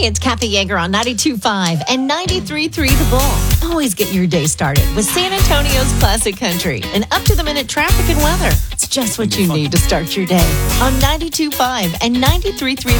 Hey, it's Kathy Yeager on 92.5 and 93.3 The Bull. Always get your day started with San Antonio's Classic Country and up-to-the-minute traffic and weather. It's just what you need to start your day on 92.5 and 93.3